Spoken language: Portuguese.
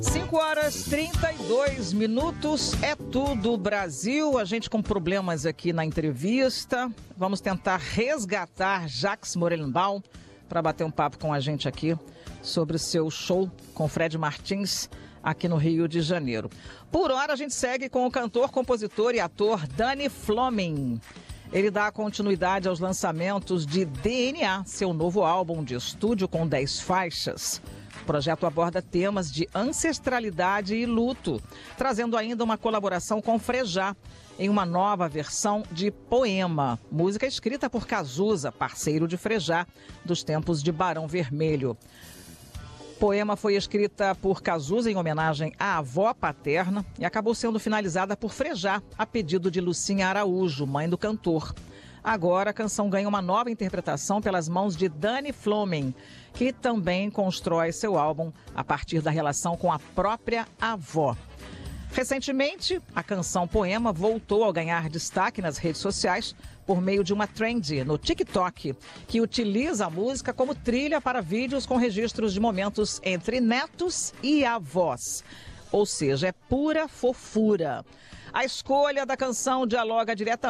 5h32, é tudo Brasil. A gente com problemas aqui na entrevista. Vamos tentar resgatar Jacques Morelenbaum para bater um papo com a gente aqui sobre o seu show com Fred Martins aqui no Rio de Janeiro. Por hora a gente segue com o cantor, compositor e ator Danny Flaming. Ele dá continuidade aos lançamentos de DNA, seu novo álbum de estúdio com 10 faixas. O projeto aborda temas de ancestralidade e luto, trazendo ainda uma colaboração com Frejá, em uma nova versão de Poema, música escrita por Cazuza, parceiro de Frejá, dos tempos de Barão Vermelho. Poema foi escrita por Cazuza em homenagem à avó paterna e acabou sendo finalizada por Frejá, a pedido de Lucinha Araújo, mãe do cantor. Agora a canção ganha uma nova interpretação pelas mãos de Danny Flaming, que também constrói seu álbum a partir da relação com a própria avó. Recentemente, a canção Poema voltou a ganhar destaque nas redes sociais por meio de uma trend no TikTok, que utiliza a música como trilha para vídeos com registros de momentos entre netos e avós. Ou seja, é pura fofura. A escolha da canção dialoga diretamente